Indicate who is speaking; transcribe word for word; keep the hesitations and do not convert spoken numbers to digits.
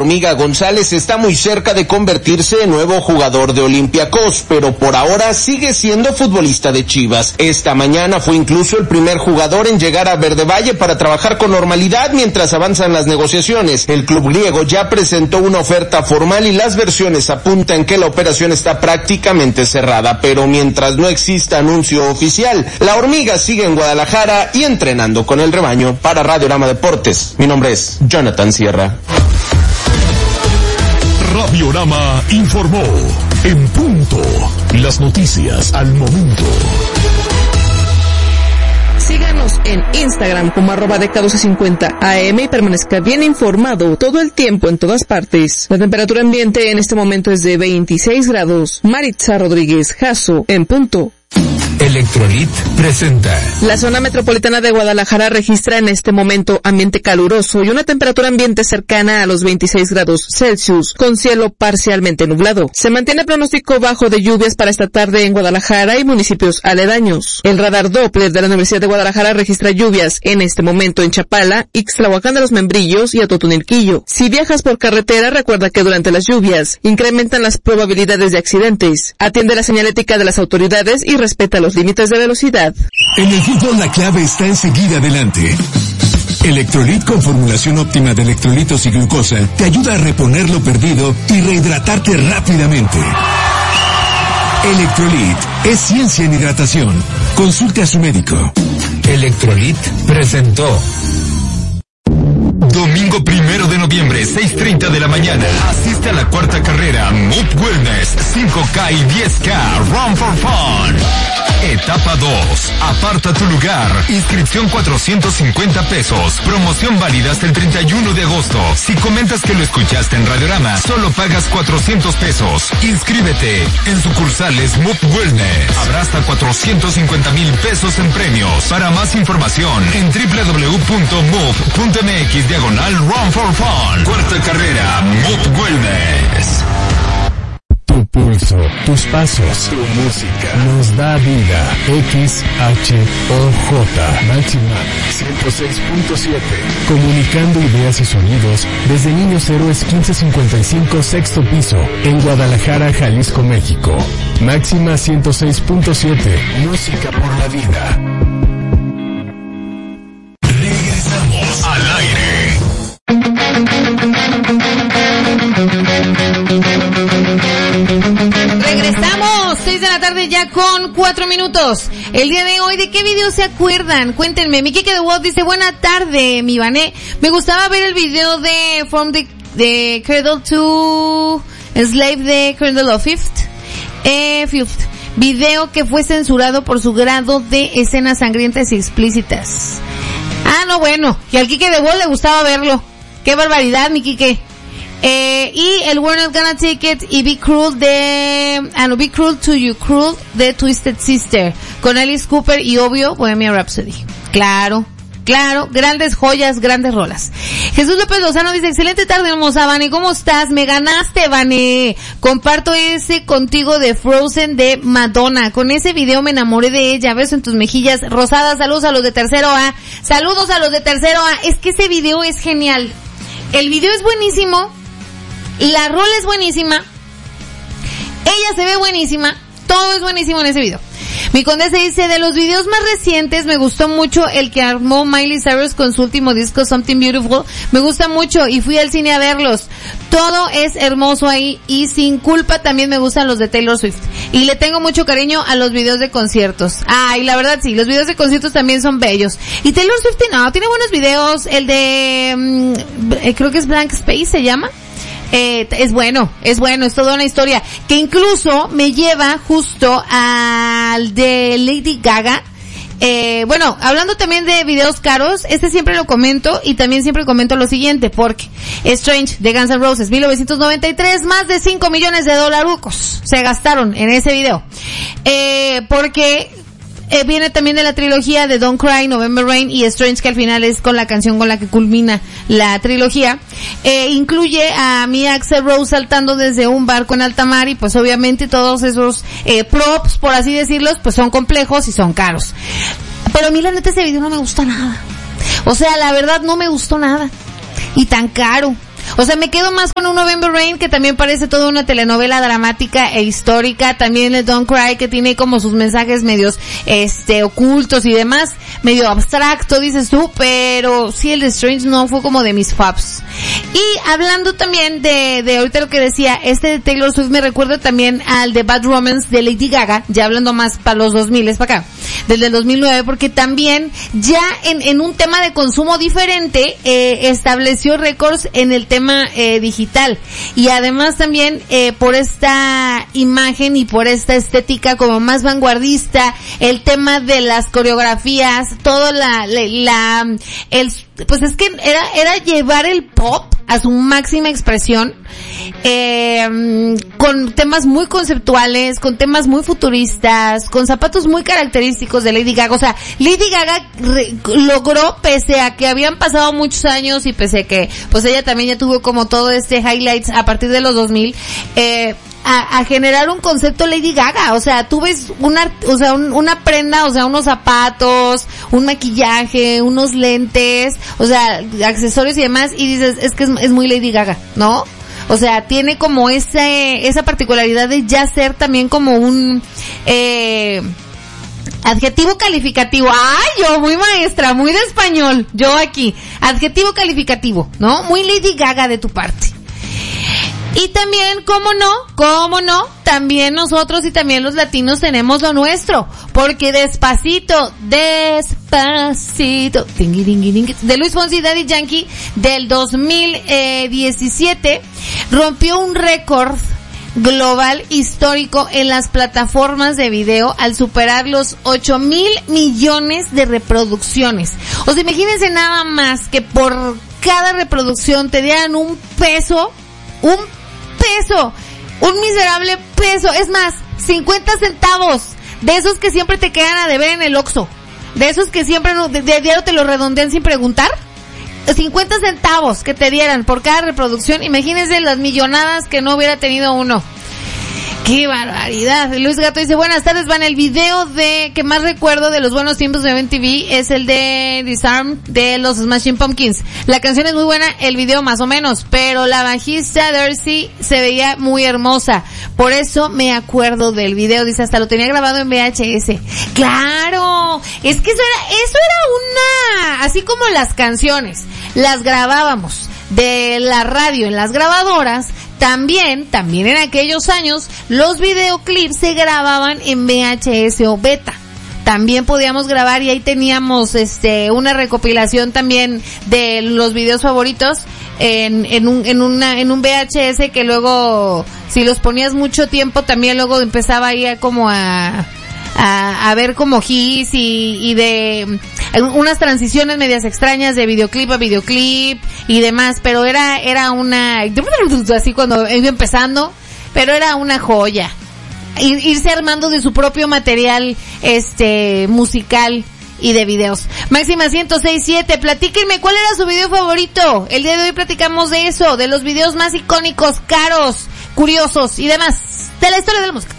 Speaker 1: Hormiga González está muy cerca de convertirse en nuevo jugador de Olympiacos, pero por ahora sigue siendo futbolista de Chivas. Esta mañana fue incluso el primer jugador en llegar a Verde Valle para trabajar con normalidad mientras avanzan las negociaciones. El club griego ya presentó una oferta formal y las versiones apuntan que la operación está prácticamente cerrada, pero mientras no exista anuncio oficial, la Hormiga sigue en Guadalajara y entrenando con el rebaño. Para Radiorama Deportes, mi nombre es Jonathan Sierra.
Speaker 2: Radiorama informó en punto las noticias al momento.
Speaker 3: Síganos en Instagram como arroba de K doce cincuenta A M y permanezca bien informado todo el tiempo en todas partes. La temperatura ambiente en este momento es de veintiséis grados. Maritza Rodríguez Jasso en punto.
Speaker 4: Electrolit presenta.
Speaker 3: La zona metropolitana de Guadalajara registra en este momento ambiente caluroso y una temperatura ambiente cercana a los veintiséis grados Celsius, con cielo parcialmente nublado. Se mantiene pronóstico bajo de lluvias para esta tarde en Guadalajara y municipios aledaños. El radar Doppler de la Universidad de Guadalajara registra lluvias en este momento en Chapala, Ixtlahuacán de los Membrillos y Atotonilquillo. Si viajas por carretera, recuerda que durante las lluvias incrementan las probabilidades de accidentes. Atiende la señalética de las autoridades y respeta los límites de velocidad.
Speaker 5: En el fútbol la clave está en seguir adelante. Electrolit con formulación óptima de electrolitos y glucosa te ayuda a reponer lo perdido y rehidratarte rápidamente. Electrolit es ciencia en hidratación. Consulte a su médico.
Speaker 4: Electrolit presentó.
Speaker 6: Domingo primero de noviembre, seis treinta de la mañana. Asiste a la cuarta carrera Move Wellness cinco K y diez K Run for Fun. Etapa dos. Aparta tu lugar. Inscripción cuatrocientos cincuenta pesos. Promoción válida hasta el treinta y uno de agosto. Si comentas que lo escuchaste en Radiorama, solo pagas cuatrocientos pesos. Inscríbete en sucursales Move Wellness. Habrá hasta cuatrocientos cincuenta mil pesos en premios. Para más información, en doble u doble u doble u punto move punto m x diagonal Run for Fun. Cuarta carrera Move Wellness.
Speaker 7: Tu pulso, tus pasos, tu música nos da vida. X H O J Máxima ciento seis punto siete. Comunicando ideas y sonidos desde Niños Héroes quince cincuenta y cinco sexto piso en Guadalajara, Jalisco, México. Máxima ciento seis punto siete. Música por la vida.
Speaker 6: Regresamos al aire.
Speaker 8: Regresamos, seis de la tarde ya con cuatro minutos. El día de hoy, ¿de qué video se acuerdan? Cuéntenme. Mi Kike de Wolf dice, buena tarde, mi Vané. Me gustaba ver el video de From the, the Cradle to Slave de Cradle of Fifth. Eh, Fifth. Video que fue censurado por su grado de escenas sangrientas y explícitas. Ah, no, bueno. Y al Kike de Wolf le gustaba verlo. Qué barbaridad, mi Kike. Eh, y el We're Not Gonna Take It y Be Cruel de, ah no, Be Cruel to You Cruel de Twisted Sister, con Alice Cooper y obvio Bohemian Rhapsody. Claro, claro, grandes joyas, grandes rolas. Jesús López Lozano dice, excelente tarde, hermosa Vane, ¿cómo estás? Me ganaste, Vane. Comparto ese contigo de Frozen de Madonna. Con ese video me enamoré de ella. Beso en tus mejillas rosadas. Saludos a los de Tercero A. Saludos a los de Tercero A. Es que ese video es genial. El video es buenísimo. La rola es buenísima. Ella se ve buenísima. Todo es buenísimo en ese video. Mi Condesa dice, de los videos más recientes me gustó mucho el que armó Miley Cyrus con su último disco Something Beautiful. Me gusta mucho y fui al cine a verlos. Todo es hermoso ahí y sin culpa también me gustan los de Taylor Swift. Y le tengo mucho cariño a los videos de conciertos. Ay, la verdad sí, los videos de conciertos también son bellos. Y Taylor Swift no, tiene buenos videos. El de, mmm, creo que es Blank Space se llama. Eh, es bueno, es bueno, es toda una historia que incluso me lleva justo al de Lady Gaga. Eh, bueno, hablando también de videos caros, este siempre lo comento y también siempre comento lo siguiente, porque Strange de Guns N' Roses mil novecientos noventa y tres, más de cinco millones de dolarucos se gastaron en ese video. Eh, porque Eh, viene también de la trilogía de Don't Cry, November Rain y Strange, que al final es con la canción con la que culmina la trilogía. Eh, incluye a mi Axl Rose saltando desde un barco en alta mar y pues obviamente todos esos eh, props, por así decirlos, pues son complejos y son caros. Pero a mí la neta ese video no me gusta nada. O sea, la verdad no me gustó nada. Y tan caro. O sea, me quedo más con un November Rain, que también parece toda una telenovela dramática e histórica. También el Don't Cry, que tiene como sus mensajes medios, este, ocultos y demás, medio abstracto, dices tú, pero sí, el de Strange no fue como de mis faves. Y hablando también de, de ahorita lo que decía, este de Taylor Swift me recuerda también al de Bad Romance de Lady Gaga, ya hablando más para los dos mil, es para acá, desde el dos mil nueve, porque también ya en, en un tema de consumo diferente, eh, estableció récords en el tema eh, digital. Y además también, eh, por esta imagen y por esta estética como más vanguardista, el tema de las coreografías, todo la, la, la el, pues es que era, era llevar el pop a su máxima expresión, eh, con temas muy conceptuales, con temas muy futuristas, con zapatos muy característicos de Lady Gaga. O sea, Lady Gaga re- logró, pese a que habían pasado muchos años y pese a que, pues ella también ya tuvo como todo este highlights a partir de los dos mil, eh, A, a generar un concepto Lady Gaga. O sea, tú ves una, o sea, un, una prenda, o sea, unos zapatos, un maquillaje, unos lentes, o sea, accesorios y demás, y dices, es que es, es muy Lady Gaga, ¿no? O sea, tiene como ese, esa particularidad de ya ser también como un, eh, adjetivo calificativo. Ay, yo muy maestra, muy de español, yo aquí. Adjetivo calificativo, ¿no? Muy Lady Gaga de tu parte. Y también, ¿cómo no? ¿Cómo no? También nosotros y también los latinos tenemos lo nuestro. Porque Despacito, Despacito, dingui, dingui, dingui, de Luis Fonsi y Daddy Yankee del dos mil diecisiete, rompió un récord global histórico en las plataformas de video al superar los ocho mil millones de reproducciones. O sea, imagínense nada más que por cada reproducción te dieran un peso, un peso, un miserable peso, es más, cincuenta centavos, de esos que siempre te quedan a deber en el Oxxo, de esos que siempre no, de, de diario te lo redondean sin preguntar, cincuenta centavos que te dieran por cada reproducción. Imagínense las millonadas que no hubiera tenido uno. ¡Qué barbaridad! Luis Gato dice, buenas tardes, Van. El video de que más recuerdo de los buenos tiempos de M T V es el de Disarm de los Smashing Pumpkins. La canción es muy buena, el video más o menos, pero la bajista Darcy se veía muy hermosa. Por eso me acuerdo del video. Dice, hasta lo tenía grabado en V H S. ¡Claro! Es que eso era, eso era una, así como las canciones, las grabábamos de la radio en las grabadoras. También, también en aquellos años, los videoclips se grababan en V H S o beta. También podíamos grabar y ahí teníamos este una recopilación también de los videos favoritos en en un en una en un V H S, que luego si los ponías mucho tiempo también luego empezaba ahí a como a a, a ver como hits y, y de unas transiciones medias extrañas de videoclip a videoclip y demás, pero era era una así cuando iba empezando, pero era una joya. Ir, irse armando de su propio material este musical y de videos. Máxima ciento seis punto siete, platíquenme cuál era su video favorito. El día de hoy platicamos de eso, de los videos más icónicos, caros, curiosos y demás de la historia de la música.